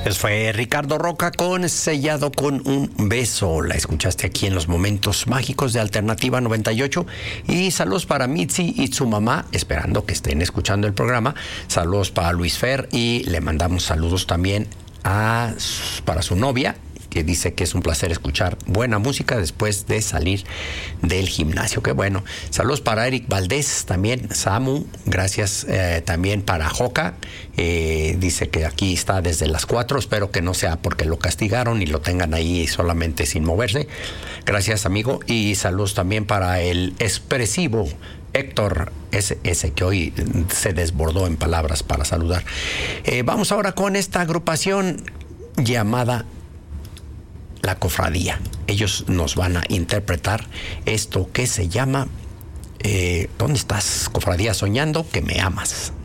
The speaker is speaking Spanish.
Eso fue Ricardo Roca con Sellado con un beso. La escuchaste aquí en los momentos mágicos de Alternativa 98. Y saludos para Mitzi y su mamá, esperando que estén escuchando el programa. Saludos para Luis Fer y le mandamos saludos también para su novia, que dice que es un placer escuchar buena música después de salir del gimnasio. Qué bueno. Saludos para Eric Valdés, también Samu, gracias. También para Joca, dice que aquí está desde las 4, espero que no sea porque lo castigaron y lo tengan ahí solamente sin moverse. Gracias, amigo. Y saludos también para el expresivo Héctor SS, que hoy se desbordó en palabras para saludar. Vamos ahora con esta agrupación llamada La Cofradía. Ellos nos van a interpretar esto que se llama ¿dónde estás, Cofradía? Soñando que me amas.